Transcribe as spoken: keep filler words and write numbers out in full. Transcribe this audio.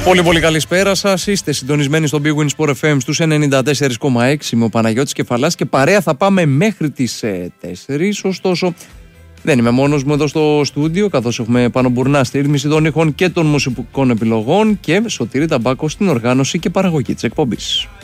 Πολύ πολύ καλησπέρα σας. Είστε συντονισμένοι στο Big Win Sport εφ εμ στους ενενήντα τέσσερα κόμμα έξι. Είμαι ο Παναγιώτης Κεφαλάς και παρέα θα πάμε μέχρι τις τέσσερις. Ωστόσο, δεν είμαι μόνος μου εδώ στο στούντιο, καθώς έχουμε Πάνο Μπουρνά στη ρύθμιση των ήχων και των μουσικών επιλογών και Σωτήρη Ταμπάκο στην οργάνωση και παραγωγή της εκπομπής.